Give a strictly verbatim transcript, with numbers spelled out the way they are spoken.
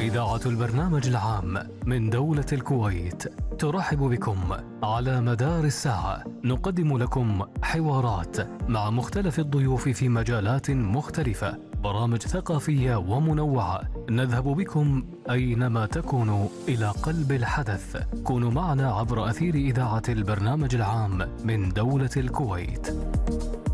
إذاعة البرنامج العام من دولة الكويت ترحب بكم. على مدار الساعة نقدم لكم حوارات مع مختلف الضيوف في مجالات مختلفة، برامج ثقافية ومنوعة، نذهب بكم أينما تكونوا إلى قلب الحدث. كونوا معنا عبر أثير إذاعة البرنامج العام من دولة الكويت.